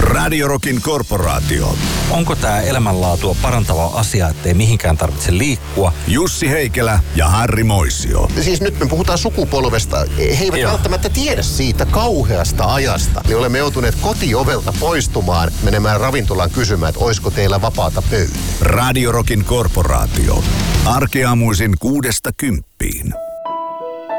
Radio Rockin korporaatio. Onko tämä elämänlaatua parantava asia, ettei mihinkään tarvitse liikkua? Jussi Heikelä ja Harri Moisio. Siis nyt me puhutaan sukupolvesta. He eivät välttämättä tiedä siitä kauheasta ajasta. Niin olemme joutuneet kotiovelta poistumaan, menemään ravintolaan kysymään, että olisiko teillä vapaata pöytä. Radio Rockin korporaatio. Arkeaamuisin 6–10.